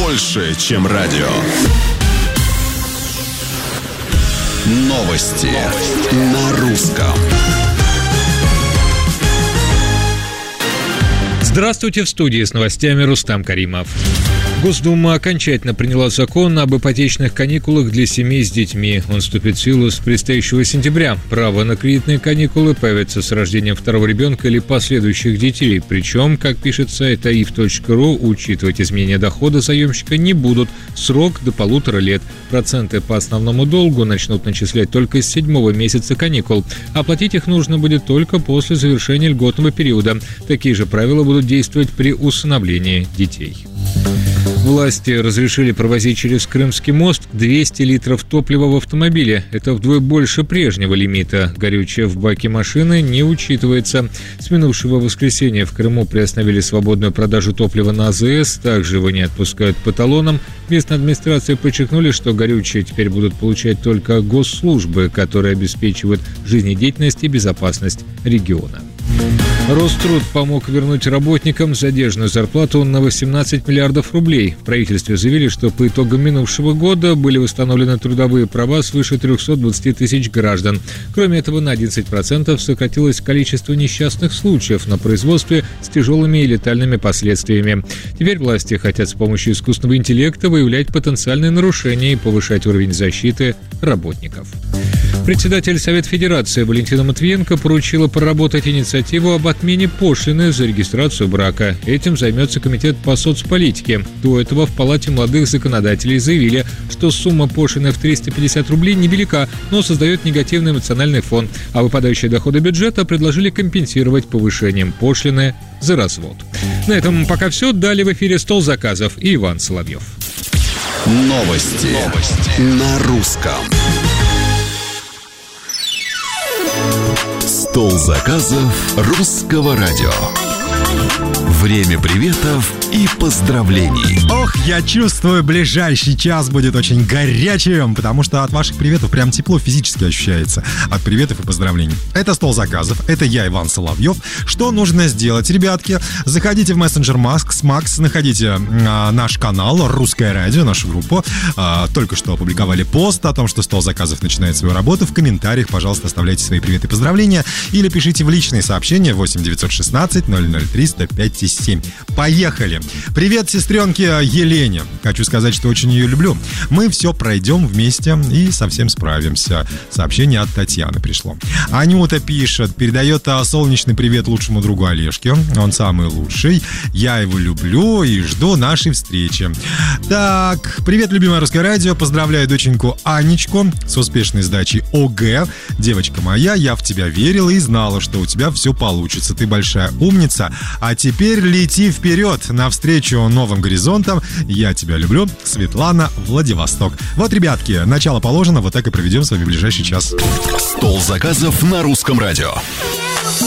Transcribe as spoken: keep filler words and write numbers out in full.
больше, чем радио. Новости, Новости. на русском. Здравствуйте, в студии с новостями Рустам Каримов. Госдума окончательно приняла закон об ипотечных каникулах для семей с детьми. Он вступит в силу с предстоящего сентября. Право на кредитные каникулы появится с рождением второго ребенка или последующих детей. Причем, как пишет сайт аиф точка ру, учитывать изменения дохода заемщика не будут. Срок до полутора лет. Проценты по основному долгу начнут начислять только с седьмого месяца каникул. Оплатить их нужно будет только после завершения льготного периода. Такие же правила будут действовать при усыновлении детей. Власти разрешили провозить через Крымский мост двести литров топлива в автомобиле. Это вдвое больше прежнего лимита. Горючее в баке машины не учитывается. С минувшего воскресенья в Крыму приостановили свободную продажу топлива на АЗС. Также его не отпускают по талонам. Местная администрация подчеркнули, что горючее теперь будут получать только госслужбы, которые обеспечивают жизнедеятельность и безопасность региона. Роструд помог вернуть работникам задержанную зарплату на восемнадцать миллиардов рублей. В правительстве заявили, что по итогам минувшего года были восстановлены трудовые права свыше триста двадцать тысяч граждан. Кроме этого, на одиннадцать процентов сократилось количество несчастных случаев на производстве с тяжелыми и летальными последствиями. Теперь власти хотят с помощью искусственного интеллекта выявлять потенциальные нарушения и повышать уровень защиты работников. Председатель Совета Федерации Валентина Матвиенко поручила проработать инициативу об отмене пошлины за регистрацию брака. Этим займется комитет по соцполитике. До этого в Палате молодых законодателей заявили, что сумма пошлины в триста пятьдесят рублей невелика, но создает негативный эмоциональный фон. А выпадающие доходы бюджета предложили компенсировать повышением пошлины за развод. На этом пока все. Далее в эфире «Стол заказов» и Иван Соловьев. Новости, Новости. на русском. Стол заказов русского радио. Время приветов и поздравлений. Ох, я чувствую, ближайший час будет очень горячим, потому что от ваших приветов прям тепло физически ощущается. От приветов и поздравлений. Это Стол заказов, это я, Иван Соловьев. Что нужно сделать, ребятки? Заходите в мессенджер Макс, Макс, находите а, наш канал «Русское радио», нашу группу. А, только что опубликовали пост о том, что Стол заказов начинает свою работу. В комментариях, пожалуйста, оставляйте свои приветы и поздравления или пишите в личные сообщения восемь девятьсот шестнадцать ноль ноль три сто пять семь. Поехали! Привет сестренке Елене. Хочу сказать, что очень ее люблю. Мы все пройдем вместе и совсем справимся. Сообщение от Татьяны пришло. Анюта пишет, передает солнечный привет лучшему другу Олежке. Он самый лучший. Я его люблю и жду нашей встречи. Так, привет, любимое русское радио. Поздравляю доченьку Анечку с успешной сдачей ОГЭ. Девочка моя, я в тебя верила и знала, что у тебя все получится. Ты большая умница. А теперь лети вперед, навстречу новым горизонтам. Я тебя люблю. Светлана, Владивосток. Вот, ребятки, начало положено, вот так и проведем с вами ближайший час. Стол заказов на русском радио.